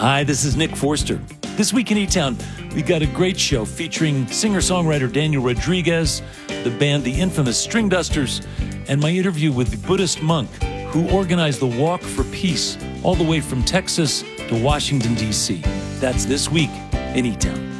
Hi, this is Nick Forster. This week in E-Town, we've got a great show featuring singer-songwriter Daniel Rodriguez, the band The Infamous String Dusters, and my interview with the Buddhist monk who organized the Walk for Peace all the way from Texas to Washington, D.C. That's this week in E-Town.